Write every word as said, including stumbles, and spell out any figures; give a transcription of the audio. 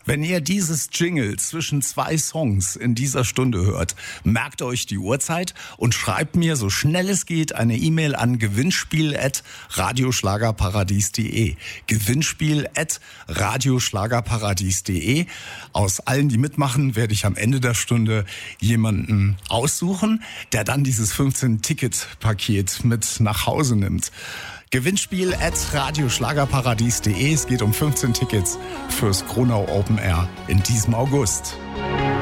Wenn ihr dieses Jingle zwischen zwei Songs in dieser Stunde hört, merkt euch die Uhrzeit und schreibt mir so schnell es geht eine E-Mail an gewinnspiel at radioschlagerparadies punkt de. Gewinnspiel at radioschlagerparadies punkt de. Aus allen, die mitmachen, werde ich am Ende der Stunde jemanden aussuchen, der dann dieses fünfzehn-Ticket-Paket mit nach Hause nimmt. Gewinnspiel at radioschlagerparadies punkt de. Es geht um fünfzehn Tickets fürs Kronau Open Air in diesem August.